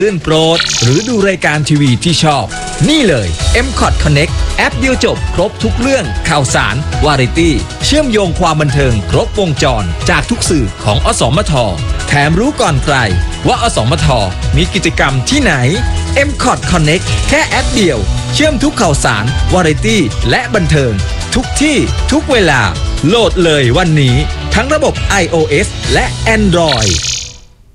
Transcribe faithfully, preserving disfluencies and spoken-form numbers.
ลื่นโปรดหรือดูรายการทีวีที่ชอบนี่เลย เอ็ม คอท Connect แอปเดียวจบครบทุกเรื่องข่าวสารวาไรตี้เชื่อมโยงความบันเทิงครบวงจรจากทุกสื่อของอสมทแถมรู้ก่อนใครว่าอสมทมีกิจกรรมที่ไหน เอ็ม คอท Connect แค่แอปเดียวเชื่อมทุกข่าวสารวาไรตี้และบันเทิงทุกที่ทุกเวลาโหลดเลยวันนี้ทั้งระบบ ไอ โอ เอส และ Android